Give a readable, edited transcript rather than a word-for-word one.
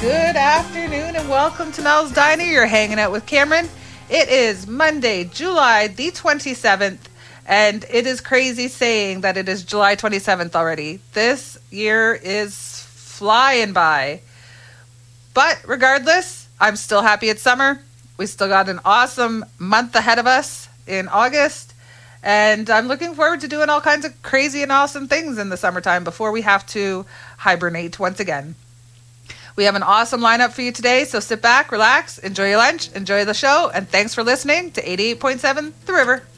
Good afternoon and welcome to Mel's Diner. You're hanging out with Cameron. It is Monday, July the 27th, and it is crazy saying that it is July 27th already. This year is flying by. But regardless, I'm still happy it's summer. We still got an awesome month ahead of us in August, and I'm looking forward to doing all kinds of crazy and awesome things in the summertime before we have to hibernate once again. We have an awesome lineup for you today, so sit back, relax, enjoy your lunch, enjoy the show, and thanks for listening to 88.7 The River.